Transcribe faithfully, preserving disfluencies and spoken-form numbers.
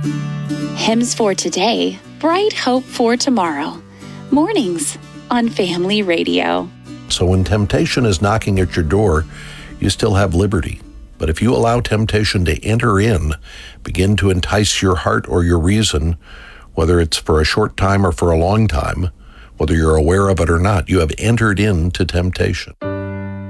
Hymns for today, bright hope for tomorrow. Mornings on Family Radio. So when temptation is knocking at your door, you still have liberty. But if you allow temptation to enter in, begin to entice your heart or your reason, whether it's for a short time or for a long time, whether you're aware of it or not, you have entered into temptation.